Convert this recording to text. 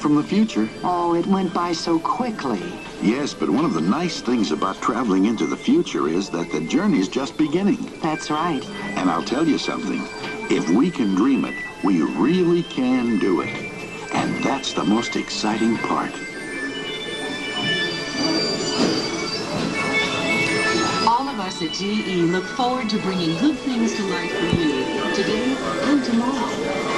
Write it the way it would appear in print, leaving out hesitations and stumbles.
from the future. Oh, it went by so quickly. Yes, but one of the nice things about traveling into the future is that the journey's just beginning. That's right. And I'll tell you something. If we can dream it, we really can do it. And that's the most exciting part. All of us at GE look forward to bringing good things to life for you today and tomorrow.